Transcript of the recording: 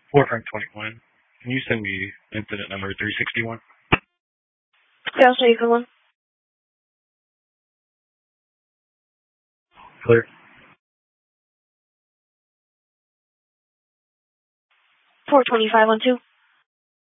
4 Frank 21. Can you send me incident number 361? Yeah, I'll show you the one. Clear. 425 on 2.